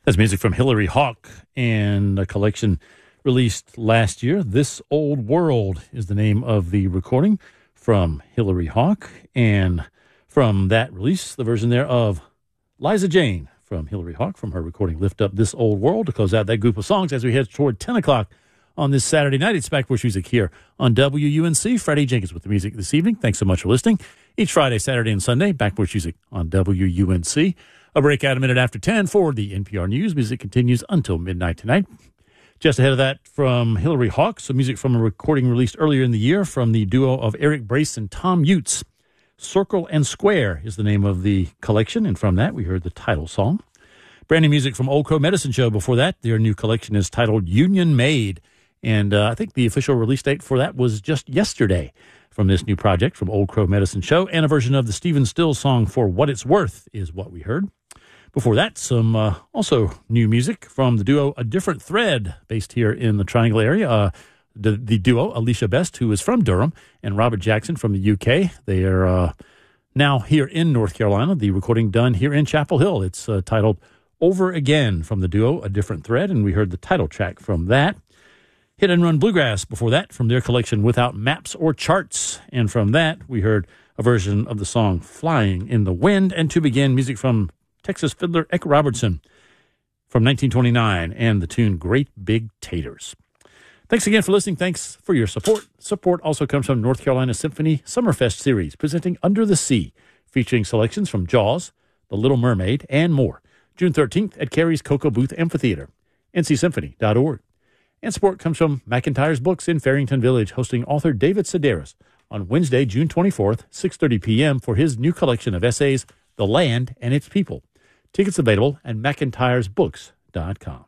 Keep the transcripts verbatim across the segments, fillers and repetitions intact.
That's music from Hilary Hawk and a collection released last year. This Old World is the name of the recording from Hilary Hawk. And from that release, the version there of Liza Jane from Hilary Hawk from her recording Lift Up This Old World to close out that group of songs as we head toward ten o'clock on this Saturday night. It's Back Porch Music here on W U N C. Freddie Jenkins with the music this evening. Thanks so much for listening. Each Friday, Saturday, and Sunday, Back Porch Music on W U N C. A break out a minute after ten for the N P R News. Music continues until midnight tonight. Just ahead of that, from Hilary Hawk, some music from a recording released earlier in the year from the duo of Eric Brace and Tom Utes. Circle and Square is the name of the collection, and from that we heard the title song. Brand new music from Old Crow Medicine Show before that. Their new collection is titled Union Made, and uh, I think the official release date for that was just yesterday from this new project from Old Crow Medicine Show, and a version of the Stephen Stills song For What It's Worth is what we heard. Before that, some uh, also new music from the duo A Different Thread, based here in the Triangle area. Uh, the, the duo, Alicia Best, who is from Durham, and Robert Jackson from the U K. They are uh, now here in North Carolina. The recording done here in Chapel Hill. It's uh, titled Over Again from the duo A Different Thread, and we heard the title track from that. Hit and Run Bluegrass before that from their collection Without Maps or Charts. And from that, we heard a version of the song Flying in the Wind. And to begin, music from Texas fiddler Eck Robertson from nineteen twenty-nine and the tune Great Big Taters. Thanks again for listening. Thanks for your support. Support also comes from North Carolina Symphony Summerfest Series, presenting Under the Sea, featuring selections from Jaws, The Little Mermaid, and more. June thirteenth at Carey's Cocoa Booth Amphitheater, N C symphony dot org. And support comes from McIntyre's Books in Farrington Village, hosting author David Sedaris on Wednesday, June twenty-fourth, six thirty p.m. for his new collection of essays, The Land and Its People. Tickets available at mcintyres books dot com.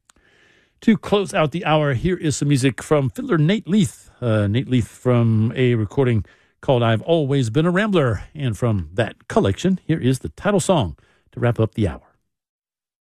To close out the hour, here is some music from fiddler Nate Leith. Uh, Nate Leith from a recording called I've Always Been a Rambler. And from that collection, here is the title song to wrap up the hour.